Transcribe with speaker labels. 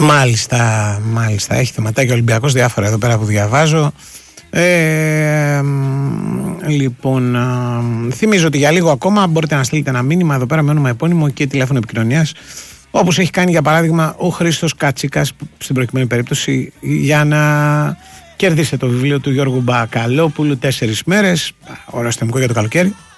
Speaker 1: Μάλιστα. Έχει θεματάκι ο Ολυμπιακός διάφορα εδώ πέρα που διαβάζω. Λοιπόν, θυμίζω ότι για λίγο ακόμα μπορείτε να στείλετε ένα μήνυμα εδώ πέρα με όνομα, επώνυμο και τηλέφωνο επικοινωνίας, όπως έχει κάνει για παράδειγμα ο Χρήστος Κατσίκας στην προκειμένη περίπτωση, για να κερδίσετε το βιβλίο του Γιώργου Μπακαλόπουλου, 4 μέρες, ωραίο αστυνομικό για το καλοκαίρι.